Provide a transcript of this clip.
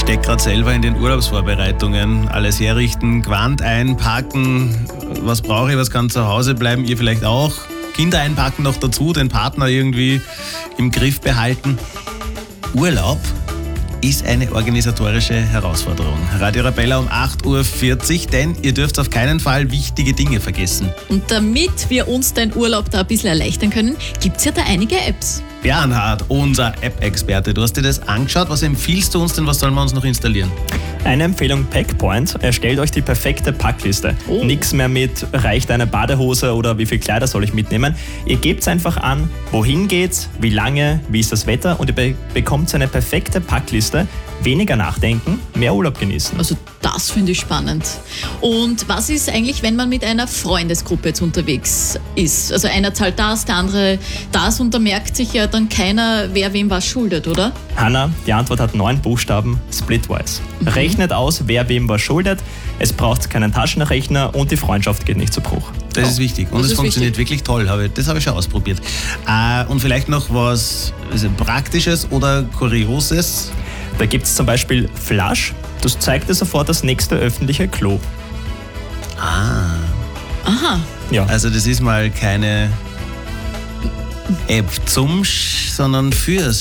stecke gerade selber in den Urlaubsvorbereitungen. Alles herrichten, Gewand einpacken, was brauche ich, was kann zu Hause bleiben, ihr vielleicht auch. Kinder einpacken noch dazu, den Partner irgendwie im Griff behalten. Urlaub ist eine organisatorische Herausforderung. Radio Arabella um 8.40 Uhr, denn ihr dürft auf keinen Fall wichtige Dinge vergessen. Und damit wir uns den Urlaub da ein bisschen erleichtern können, gibt es ja da einige Apps. Bernhard, unser App-Experte, du hast dir das angeschaut. Was empfiehlst du uns denn, was sollen wir uns noch installieren? Eine Empfehlung Packpoint, erstellt euch die perfekte Packliste. Nix mehr mit, reicht eine Badehose oder wie viel Kleider soll ich mitnehmen. Ihr gebt einfach an, wohin geht's, wie lange, wie ist das Wetter und ihr bekommt eine perfekte Packliste. Weniger nachdenken, mehr Urlaub genießen. Also das finde ich spannend. Und was ist eigentlich, wenn man mit einer Freundesgruppe jetzt unterwegs ist? Also einer zahlt das, der andere das und da merkt sich ja dann keiner, wer wem was schuldet, oder? Hanna, die Antwort hat 9 Buchstaben, Splitwise. Rechnet aus, wer wem was schuldet. Es braucht keinen Taschenrechner und die Freundschaft geht nicht zu Bruch. Das ist wichtig und es funktioniert wirklich toll. Das habe ich schon ausprobiert. Und vielleicht noch was Praktisches oder Kurioses. Da gibt es zum Beispiel Flush, das zeigt dir sofort das nächste öffentliche Klo. Aha. Ja. Also das ist mal keine App zum sondern fürs